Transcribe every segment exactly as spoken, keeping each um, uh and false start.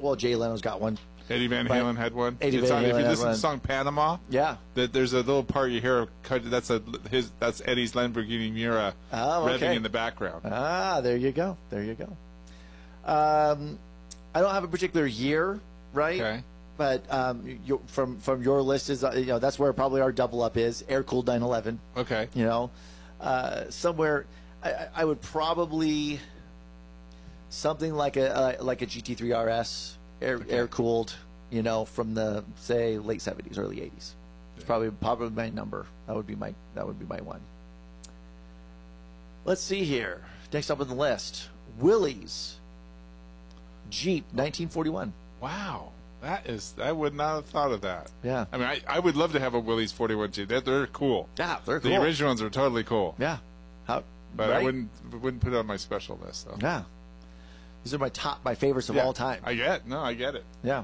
well, Jay Leno's got one. Eddie Van Right. Halen had one. Eddie It's Van on, if Halen you had listen to one. the song Panama, Yeah. that there's a little part you hear. That's a his. That's Eddie's Lamborghini Miura Oh, revving okay. in the background. Ah, there you go. There you go. Um, I don't have a particular year, right? Okay. But um, you, from from your list is uh, you know that's where probably our double up is air cooled nine eleven. Okay. You know, uh, somewhere I, I- I would probably something like a uh, like a G T three R S air Okay. air cooled. You know, from the say late seventies, early eighties. It's probably probably my number. That would be my that would be my one. Let's see here. Next up on the list, Willys Jeep nineteen forty-one. Wow. That is. I would not have thought of that. Yeah. I mean, I, I would love to have a Willys forty-one Jeep. They're, they're cool. Yeah, they're cool. The original ones are totally cool. Yeah. How, But I right? wouldn't wouldn't put it on my special list though. Yeah. These are my top, my favorites of Yeah. all time. I get. No, I get it. Yeah.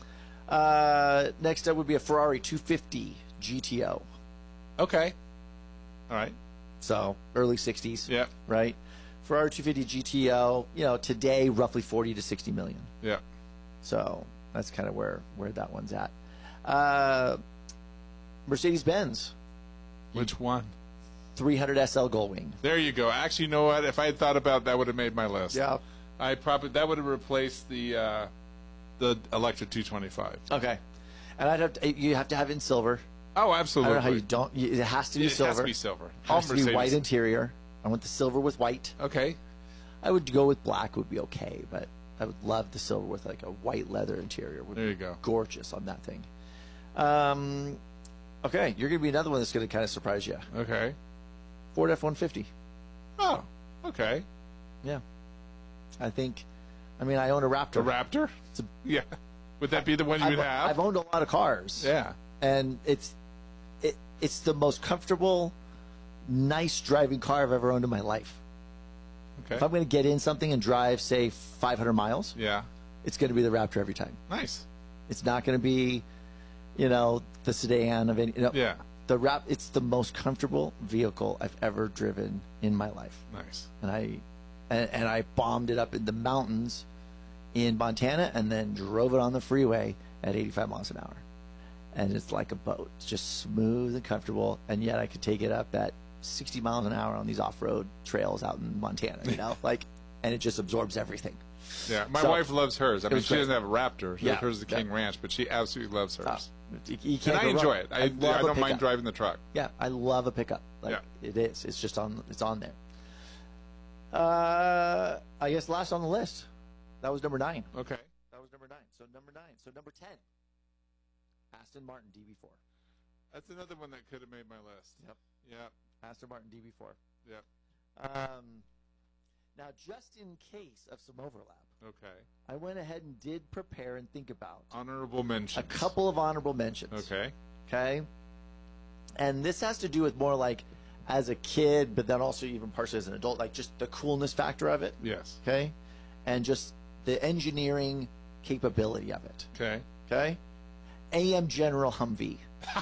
Uh, next up would be a Ferrari two fifty G T O. Okay. All right. So early sixties. Yeah. Right. Ferrari two fifty G T O. You know, today roughly forty to sixty million. Yeah. So that's kind of where where that one's at. Uh, Mercedes Benz Which one? three hundred S L Gullwing. There you go. Actually, you know what? If I had thought about that, would have made my list. Yeah. I probably that would have replaced the uh, the Electra two twenty-five. Okay. And I'd have to, you have to have it in silver. Oh, I absolutely. don't know how you don't. you- It has to be it silver. has to be silver. Has to be Mercedes. white interior. I want the silver with white. Okay. I would go with black. Would be okay, but I would love the silver with like a white leather interior. Would There be you go. Gorgeous on that thing. Um, okay, you're going to be another one that's going to kind of surprise you. Okay. Ford F one fifty. Oh. Okay. Yeah, I think. I mean, I own a Raptor. The Raptor. It's a- Yeah. Would that be the one you I've, would have? I've owned a lot of cars. yeah. and it's it, it's the most comfortable, nice driving car I've ever owned in my life. Okay. If I'm going to get in something and drive, say, five hundred miles, Yeah. it's going to be the Raptor every time. Nice. It's not going to be, you know, the sedan of any. You know, Yeah. The Rap. It's the most comfortable vehicle I've ever driven in my life, Nice. and I, and, and I bombed it up in the mountains, in Montana, and then drove it on the freeway at eighty-five miles an hour, and it's like a boat. It's just smooth and comfortable, and yet I could take it up at sixty miles an hour on these off-road trails out in Montana. You know, like, and it just absorbs everything. Yeah. My So, wife loves hers. I it mean, was she great. doesn't have a Raptor. Yeah. Hers is the King Yeah. Ranch, but she absolutely loves hers. Uh, you, you and can't I go enjoy wrong. it. I, I, love a don't mind pickup. driving the truck. Yeah, I love a pickup. Like Yeah. it is. It's just on. It's on there. Uh, I guess last on the list. That was number nine. Okay. That was number nine. So number nine. So number ten. Aston Martin D B four. That's another one that could have made my list. Yep. Yeah. Aston Martin D B four. Yep. Um, now, just in case of some overlap, Okay. I went ahead and did prepare and think about Honorable mentions. a couple of honorable mentions. Okay. Okay. And this has to do with more like as a kid, but then also even partially as an adult, like just the coolness factor of it. Yes. Okay. And just the engineering capability of it. Okay. Okay. A M General Humvee.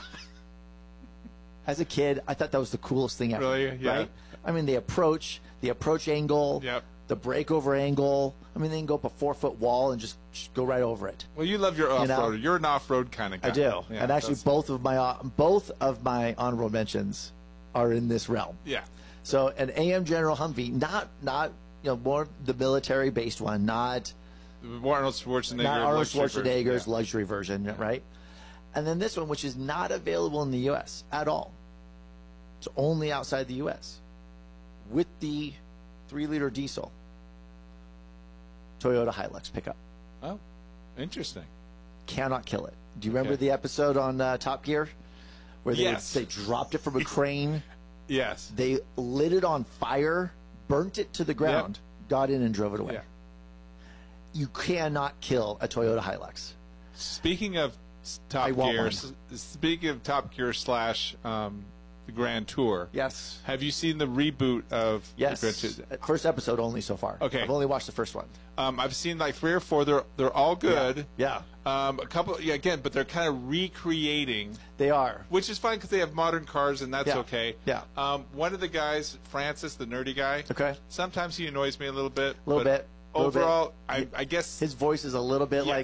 As a kid, I thought that was the coolest thing ever. Really? Yeah. Right? I mean, the approach, the approach angle, Yep. the breakover angle. I mean, they can go up a four foot wall and just, just go right over it. Well, you love your off know? roader. You're an off road kind of guy. I do. Yeah, and actually, that's- both of my uh, both of my honorable mentions are in this realm. Yeah. So, an A M General Humvee, not not you know more the military based one, not Arnold Schwarzenegger. not Arnold luxury version. Schwarzenegger's Yeah. luxury version, right? And then this one, which is not available in the U S at all. It's only outside the U S with the three liter diesel Toyota Hilux pickup. Oh, interesting. Cannot kill it. Do you remember Okay. the episode on uh, Top Gear where they, Yes. they dropped it from a crane? Yes. They lit it on fire, burnt it to the ground, got in and drove it away. Yeah. You cannot kill a Toyota Hilux. Speaking of s- Top I want Gear, one. s- speaking of Top Gear slash um, the Grand Tour, Yes. have you seen the reboot of Yes. the Grand Tour? First episode only so far. Okay. I've only watched the first one. Um, I've seen like three or four. They're they're all good. Yeah. Um, a couple, yeah, again, but they're kind of recreating, They are. which is fine because they have modern cars and that's Yeah. okay. Yeah. Um, one of the guys, Francis, the nerdy guy. Okay. Sometimes he annoys me a little bit. Little but bit. Little bit. Overall, I, I guess His voice is a little bit Yeah. like